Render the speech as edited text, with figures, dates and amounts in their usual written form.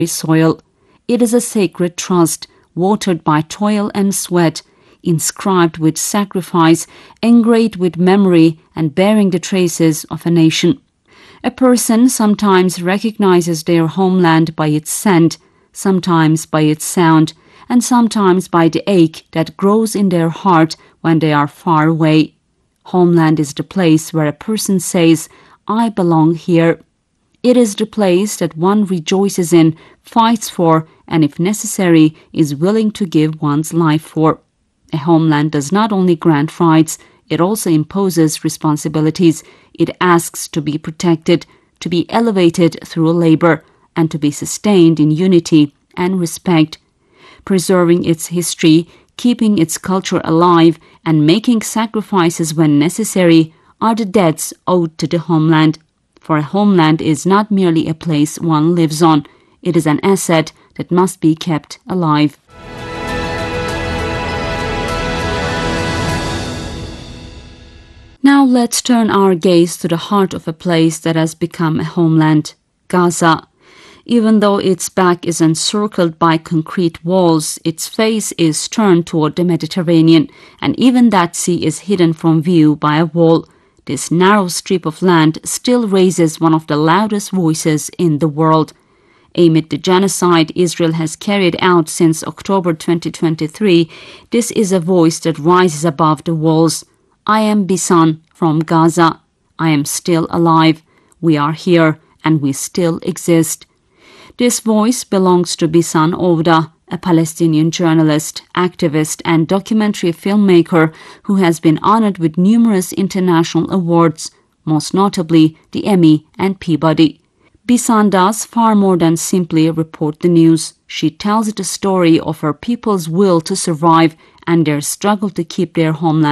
soil. It is a sacred trust, watered by toil and sweat, inscribed with sacrifice, engraved with memory, and bearing the traces of a nation. A person sometimes recognizes their homeland by its scent, sometimes by its sound, and sometimes by the ache that grows in their heart when they are far away. Homeland is the place where a person says, "I belong here." It is the place that one rejoices in, fights for, and if necessary, is willing to give one's life for. A homeland does not only grant rights, it also imposes responsibilities. It asks to be protected, to be elevated through labor, and to be sustained in unity and respect. Preserving its history, keeping its culture alive, and making sacrifices when necessary are the debts owed to the homeland. For a homeland is not merely a place one lives on, it is an asset that must be kept alive. Now let's turn our gaze to the heart of a place that has become a homeland, Gaza. Even though its back is encircled by concrete walls, its face is turned toward the Mediterranean, and even that sea is hidden from view by a wall. This narrow strip of land still raises one of the loudest voices in the world. Amid the genocide Israel has carried out since October 2023, this is a voice that rises above the walls. I am Bisan from Gaza. I am still alive. We are here and we still exist. This voice belongs to Bisan Ovda, a Palestinian journalist, activist, and documentary filmmaker who has been honored with numerous international awards, most notably the Emmy and Peabody. Bisan does far more than simply report the news. She tells the story of her people's will to survive and their struggle to keep their homeland